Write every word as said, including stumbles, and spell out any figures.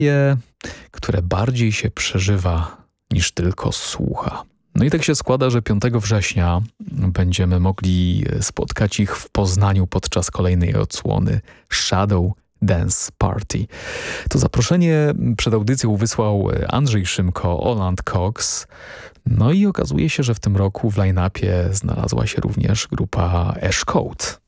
które bardziej się przeżywa niż tylko słucha. No i tak się składa, że piątego września będziemy mogli spotkać ich w Poznaniu podczas kolejnej odsłony Shadow Dance Party. To zaproszenie przed audycją wysłał Andrzej Szymko, Oland Cox. No i okazuje się, że w tym roku w line-upie znalazła się również grupa Ash Code.